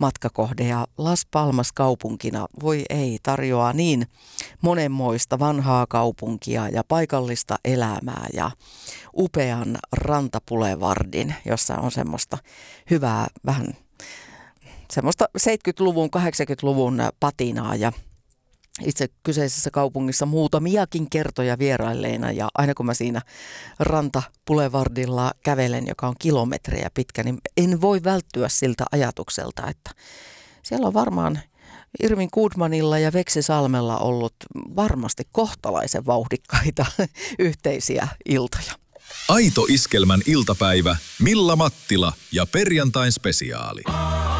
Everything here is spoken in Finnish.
matkakohde ja Las Palmas kaupunkina, voi ei, tarjoaa niin monenmoista vanhaa kaupunkia ja paikallista elämää ja upean rantapulevardin, jossa on semmoista hyvää vähän semmoista 70-luvun, 80-luvun patinaa ja itse kyseisessä kaupungissa muutamiakin kertoja vierailleena ja aina kun mä siinä rantapulevardilla kävelen, joka on kilometrejä pitkä, niin en voi välttyä siltä ajatukselta, että siellä on varmaan Irvin Goodmanilla ja Veksi Salmella ollut varmasti kohtalaisen vauhdikkaita yhteisiä iltoja. Aito Iskelmän iltapäivä, Milla Mattila ja perjantain spesiaali.